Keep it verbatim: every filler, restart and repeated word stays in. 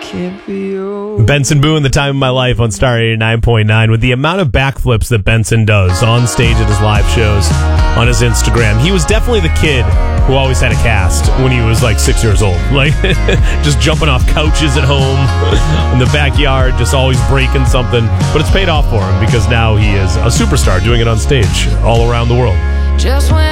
Benson Boone, The Time of My Life on Star eighty-nine point nine. With the amount of backflips that Benson does on stage at his live shows, on his Instagram, he was definitely the kid who always had a cast when he was like six years old. Like, just jumping off couches at home, in the backyard, just always breaking something. But it's paid off for him because now he is a superstar doing it on stage all around the world. Just when